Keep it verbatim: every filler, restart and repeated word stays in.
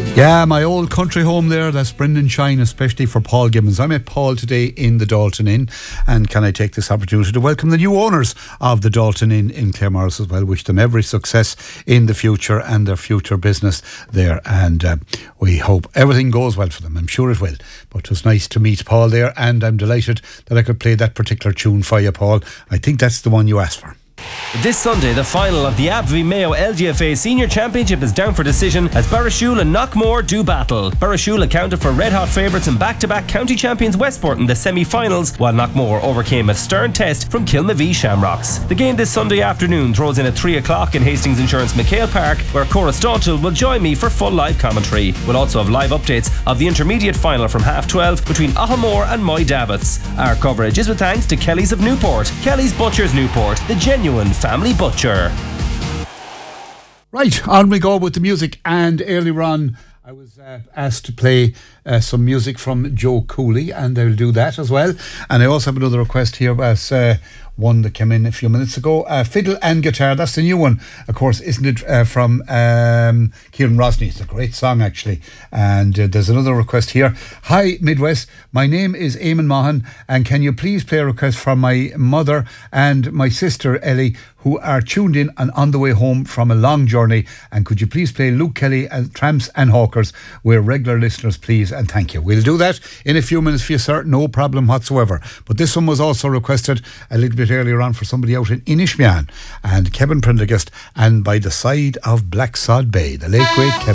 Yeah, my old country home there, that's Brendan Shine, especially for Paul Gibbons. I met Paul today in the Dalton Inn, and can I take this opportunity to welcome the new owners of the Dalton Inn in Claremorris as well. Wish them every success in the future and their future business there, and uh, we hope everything goes well for them. I'm sure it will. But it was nice to meet Paul there, and I'm delighted that I could play that particular tune for you, Paul. I think that's the one you asked for. This Sunday, the final of the A B V Mayo L G F A Senior Championship is down for decision as Barrashule and Knockmore do battle. Barrashule accounted for red-hot favourites and back-to-back county champions Westport in the semi-finals, while Knockmore overcame a stern test from Kilmavee Shamrocks. The game this Sunday afternoon throws in at three o'clock in Hastings Insurance McHale Park, where Cora Staunton will join me for full live commentary. We'll also have live updates of the intermediate final from half twelve between Ahamore and Moy Davits. Our coverage is with thanks to Kelly's of Newport. Kelly's Butchers Newport, the genuine family butcher. Right, on we go with the music, and earlier on I was uh, asked to play uh, some music from Joe Cooley, and I'll do that as well. And I also have another request here as uh, one that came in a few minutes ago. Uh, Fiddle and Guitar, that's the new one, of course, isn't it, uh, from um, Kieran Rosny. It's a great song, actually. And uh, there's another request here. Hi, Midwest. My name is Eamon Mahan, and can you please play a request from my mother and my sister, Ellie, who are tuned in and on the way home from a long journey? And could you please play Luke Kelly and Tramps and Hawkers? We're regular listeners, please, and thank you. We'll do that in a few minutes for you, sir. No problem whatsoever. But this one was also requested a little bit earlier on for somebody out in Inishmian, and Kevin Prendergast, and By the Side of Blacksod Bay, the late great Kevin.